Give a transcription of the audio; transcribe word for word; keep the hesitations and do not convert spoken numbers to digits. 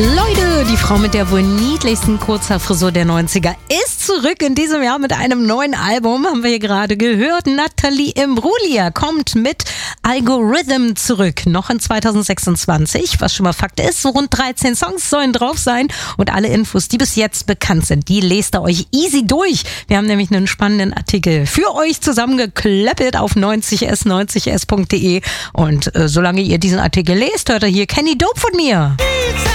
Leute, die Frau mit der wohl niedlichsten Kurzhaarfrisur der neunziger ist zurück in diesem Jahr mit einem neuen Album, haben wir hier gerade gehört. Nathalie Imbruglia kommt mit Algorithm zurück, noch in zweitausendsechsundzwanzig, was schon mal Fakt ist. So rund dreizehn Songs sollen drauf sein und alle Infos, die bis jetzt bekannt sind, die lest ihr euch easy durch. Wir haben nämlich einen spannenden Artikel für euch zusammengeklöppelt auf neunzig s neunzig s punkt de und äh, solange ihr diesen Artikel lest, hört ihr hier Kenny Dope von mir.